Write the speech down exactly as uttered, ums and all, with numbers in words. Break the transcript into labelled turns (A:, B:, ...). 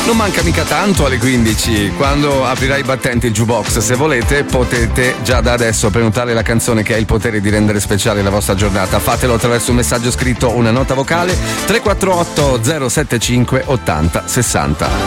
A: Non manca mica tanto alle quindici, quando aprirai i battenti il jukebox. Se volete potete già da adesso prenotare la canzone che ha il potere di rendere speciale la vostra giornata. Fatelo attraverso un messaggio scritto, una nota vocale tre quattro otto zero sette cinque ottanta sessanta.